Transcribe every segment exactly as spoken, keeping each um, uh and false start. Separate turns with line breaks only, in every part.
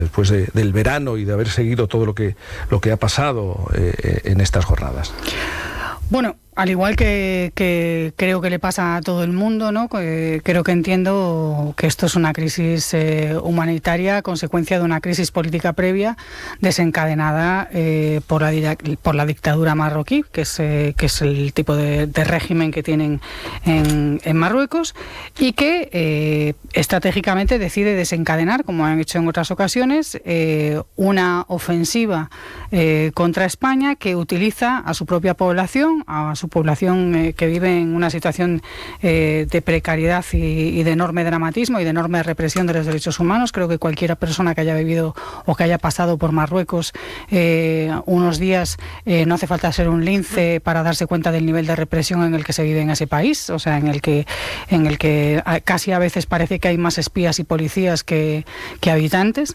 después de, del verano y de haber seguido todo lo que, lo que ha pasado eh, en estas jornadas?
Bueno, al igual que, que creo que le pasa a todo el mundo, ¿no? Que creo que entiendo que esto es una crisis eh, humanitaria, consecuencia de una crisis política previa desencadenada eh, por, la, por la dictadura marroquí, que es, eh, que es el tipo de, de régimen que tienen en, en Marruecos, y que eh, estratégicamente decide desencadenar, como han hecho en otras ocasiones, eh, una ofensiva eh, contra España que utiliza a su propia población, a su población eh, que vive en una situación eh, de precariedad y, y de enorme dramatismo y de enorme represión de los derechos humanos. Creo que cualquier persona que haya vivido o que haya pasado por Marruecos eh, unos días, eh, no hace falta ser un lince para darse cuenta del nivel de represión en el que se vive en ese país, o sea, en el que, en el que casi a veces parece que hay más espías y policías que, que habitantes,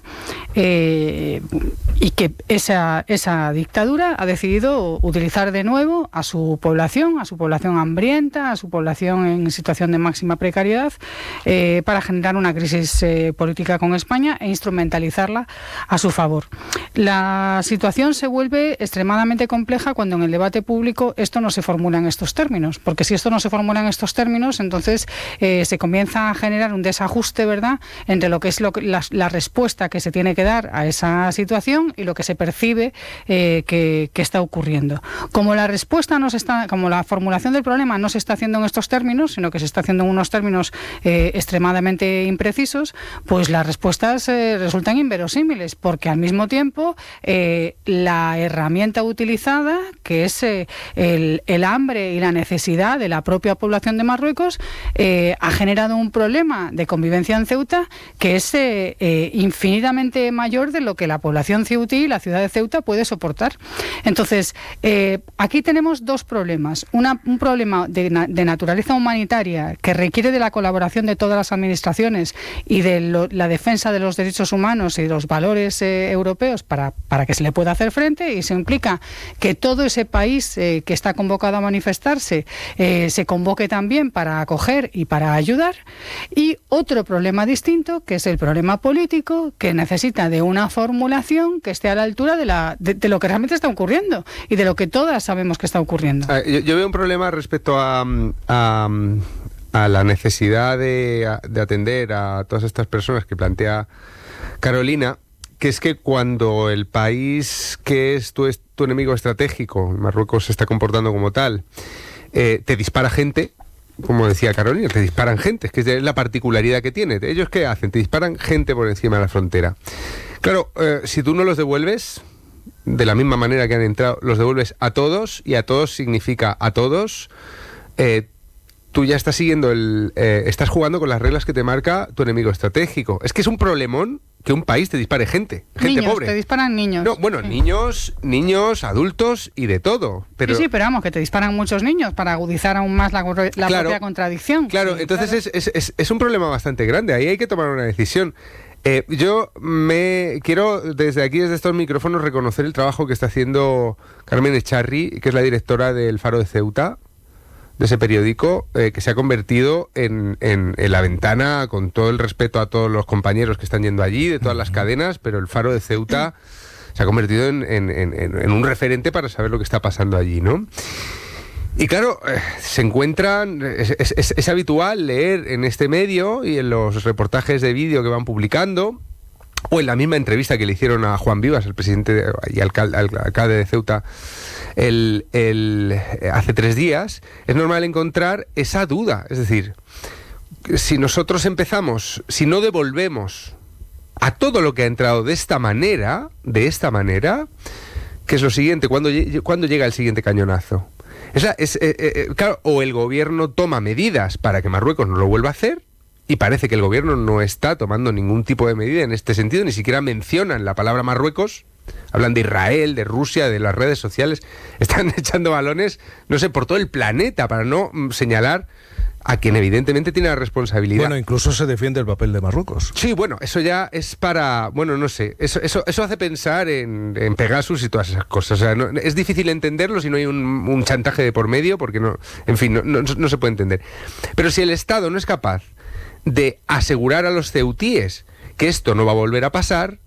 eh, y que esa, esa dictadura ha decidido utilizar de nuevo a su población, a su población hambrienta, a su población en situación de máxima precariedad, eh, para generar una crisis eh, política con España e instrumentalizarla a su favor. La situación se vuelve extremadamente compleja cuando en el debate público esto no se formula en estos términos, porque si esto no se formula en estos términos, entonces eh, se comienza a generar un desajuste, ¿verdad?, entre lo que es lo que, la, la respuesta que se tiene que dar a esa situación y lo que se percibe eh, que, que está ocurriendo. Como la respuesta no se está, como la formulación del problema no se está haciendo en estos términos, sino que se está haciendo en unos términos eh, extremadamente imprecisos, pues las respuestas eh, resultan inverosímiles, porque al mismo tiempo eh, la herramienta utilizada, que es eh, el, el hambre y la necesidad de la propia población de Marruecos, eh, ha generado un problema de convivencia en Ceuta que es eh, eh, infinitamente mayor de lo que la población ceutí, la ciudad de Ceuta, puede soportar. Entonces, eh, aquí tenemos dos problemas. Una, un problema de, na, de naturaleza humanitaria que requiere de la colaboración de todas las administraciones y de lo, la defensa de los derechos humanos y de los valores eh, europeos para, para que se le pueda hacer frente, y se implica que todo ese país eh, que está convocado a manifestarse eh, se convoque también para acoger y para ayudar. Y otro problema distinto, que es el problema político, que necesita de una formulación que esté a la altura de, la, de, de lo que realmente está ocurriendo y de lo que todas sabemos que está ocurriendo.
Ah, yo, yo veo un problema respecto a, a, a la necesidad de, de atender a todas estas personas que plantea Carolina, que es que cuando el país que es tu, es tu enemigo estratégico, Marruecos se está comportando como tal, eh, te dispara gente, como decía Carolina, te disparan gente, es que es la particularidad que tiene. ¿Ellos qué hacen? Te disparan gente por encima de la frontera. Claro, eh, si tú no los devuelves de la misma manera que han entrado, los devuelves a todos, y a todos significa a todos, eh, tú ya estás siguiendo el... Eh, estás jugando con las reglas que te marca tu enemigo estratégico. Es que es un problemón que un país te dispare gente, gente
niños,
pobre.
Te disparan niños.
No, bueno, sí. niños, niños, adultos y de todo. Pero...
Sí, sí, pero vamos, que te disparan muchos niños para agudizar aún más la, la
claro,
propia contradicción.
Claro,
sí,
entonces
claro.
Es, es, es, es un problema bastante grande, ahí hay que tomar una decisión. Eh, yo me quiero desde aquí, desde estos micrófonos, reconocer el trabajo que está haciendo Carmen Echarri, que es la directora del Faro de Ceuta, de ese periódico, eh, que se ha convertido en, en, en la ventana, con todo el respeto a todos los compañeros que están yendo allí, de todas las cadenas, pero el Faro de Ceuta se ha convertido en, en, en, en un referente para saber lo que está pasando allí, ¿no? Y claro, eh, se encuentran, es, es, es habitual leer en este medio y en los reportajes de vídeo que van publicando, o en la misma entrevista que le hicieron a Juan Vivas, el presidente de, y alcalde, alcalde de Ceuta, el, el, hace tres días, es normal encontrar esa duda. Es decir, si nosotros empezamos, si no devolvemos a todo lo que ha entrado de esta manera, de esta manera, ¿qué es lo siguiente? ¿Cuándo, ¿cuándo llega el siguiente cañonazo? Es, es, eh, eh, claro, o el gobierno toma medidas para que Marruecos no lo vuelva a hacer, y parece que el gobierno no está tomando ningún tipo de medida en este sentido, ni siquiera mencionan la palabra Marruecos, hablan de Israel, de Rusia, de las redes sociales, están echando balones, no sé, por todo el planeta para no mm, señalar a quien evidentemente tiene la responsabilidad.
Bueno, incluso se defiende el papel de Marruecos.
Sí, bueno, eso ya es para... Bueno, no sé, eso eso, eso hace pensar en, en Pegasus y todas esas cosas. O sea, no, es difícil entenderlo si no hay un, un chantaje de por medio, porque no... En fin, no, no, no se puede entender. Pero si el Estado no es capaz de asegurar a los ceutíes que esto no va a volver a pasar,